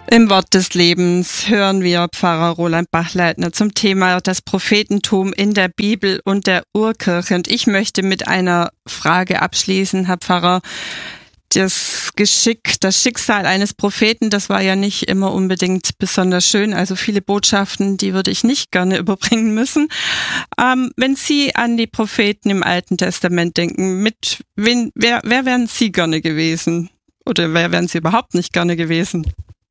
Im Wort des Lebens hören wir Pfarrer Roland Bachleitner zum Thema das Prophetentum in der Bibel und der Urkirche. Und ich möchte mit einer Frage abschließen, Herr Pfarrer. Das Schicksal eines Propheten, das war ja nicht immer unbedingt besonders schön. Also viele Botschaften, die würde ich nicht gerne überbringen müssen. Wenn Sie an die Propheten im Alten Testament denken, wer wären Sie gerne gewesen? Oder wer wären Sie überhaupt nicht gerne gewesen?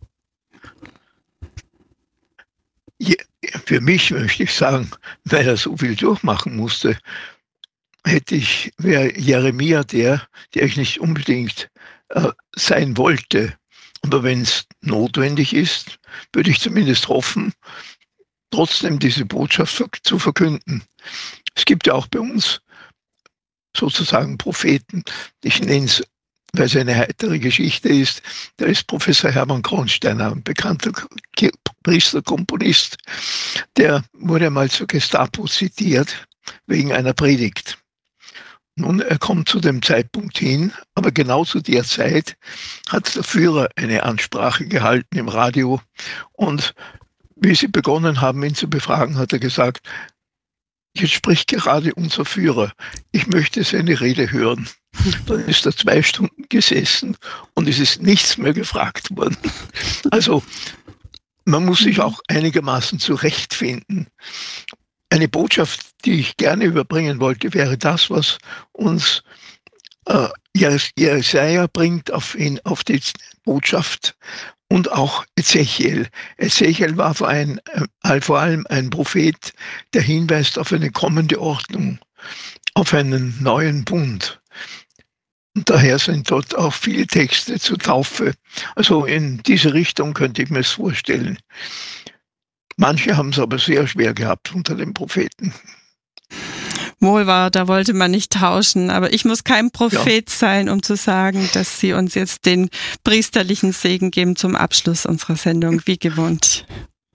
Ja, für mich möchte ich sagen, weil er so viel durchmachen musste, wäre Jeremia der ich nicht unbedingt sein wollte. Aber wenn es notwendig ist, würde ich zumindest hoffen, trotzdem diese Botschaft zu verkünden. Es gibt ja auch bei uns sozusagen Propheten. Ich nenne es, weil es eine heitere Geschichte ist. Da ist Professor Hermann Kronsteiner, ein bekannter Priester, Komponist. Der wurde mal zur Gestapo zitiert wegen einer Predigt. Nun, er kommt zu dem Zeitpunkt hin, aber genau zu der Zeit hat der Führer eine Ansprache gehalten im Radio. Und wie sie begonnen haben, ihn zu befragen, hat er gesagt, jetzt spricht gerade unser Führer. Ich möchte seine Rede hören. Dann ist er 2 Stunden gesessen und es ist nichts mehr gefragt worden. Also man muss sich auch einigermaßen zurechtfinden. Eine Botschaft, die ich gerne überbringen wollte, wäre das, was uns Jesaja bringt auf die Botschaft und auch Ezechiel. Ezechiel war vor allem ein Prophet, der hinweist auf eine kommende Ordnung, auf einen neuen Bund. Und daher sind dort auch viele Texte zur Taufe. Also in diese Richtung könnte ich mir es vorstellen. Manche haben es aber sehr schwer gehabt unter den Propheten. Wohl wahr, da wollte man nicht tauschen. Aber ich muss kein Prophet sein, um zu sagen, dass Sie uns jetzt den priesterlichen Segen geben zum Abschluss unserer Sendung, wie gewohnt.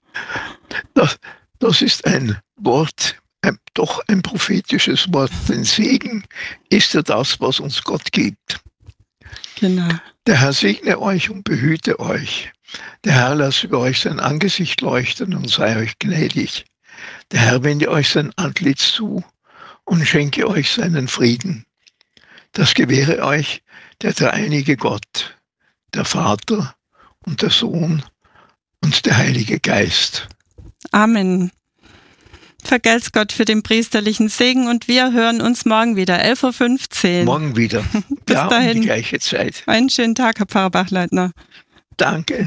Das ist ein Wort, doch ein prophetisches Wort. Denn Segen ist ja das, was uns Gott gibt. Genau. Der Herr segne euch und behüte euch. Der Herr lasse über euch sein Angesicht leuchten und sei euch gnädig. Der Herr wende euch sein Antlitz zu und schenke euch seinen Frieden. Das gewähre euch der dreieinige Gott, der Vater und der Sohn und der Heilige Geist. Amen. Vergelt's Gott für den priesterlichen Segen und wir hören uns morgen wieder, 11.15 Uhr. Morgen wieder. Bis dahin. Um die gleiche Zeit. Einen schönen Tag, Herr Pfarrer Bachleitner. Danke.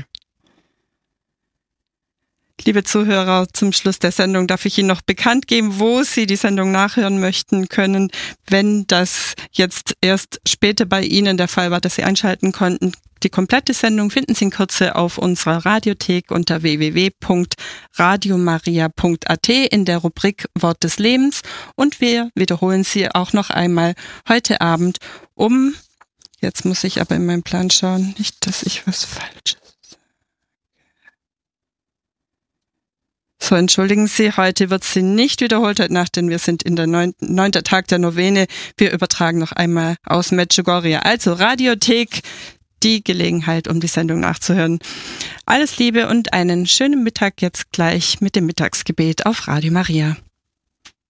Liebe Zuhörer, zum Schluss der Sendung darf ich Ihnen noch bekannt geben, wo Sie die Sendung nachhören möchten können. Wenn das jetzt erst später bei Ihnen der Fall war, dass Sie einschalten konnten, die komplette Sendung finden Sie in Kürze auf unserer Radiothek unter www.radiomaria.at in der Rubrik Wort des Lebens. Und wir wiederholen sie auch noch einmal heute Abend jetzt muss ich aber in meinen Plan schauen, nicht, dass ich was Falsches. So, entschuldigen Sie, heute wird sie nicht wiederholt heute Nacht, denn wir sind in der 9. Tag der Novene. Wir übertragen noch einmal aus Medjugorje. Also Radiothek, die Gelegenheit, um die Sendung nachzuhören. Alles Liebe und einen schönen Mittag jetzt gleich mit dem Mittagsgebet auf Radio Maria.